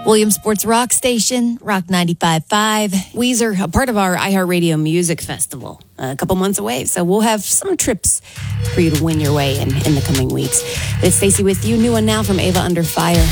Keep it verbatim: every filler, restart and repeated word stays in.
Williamsport's Rock Station, Rock ninety-five point five. Weezer, a part of our iHeartRadio Music Festival, a couple months away. So we'll have some trips for you to win your way in in the coming weeks. It's Stacey with you. New one now from Ava Under Fire.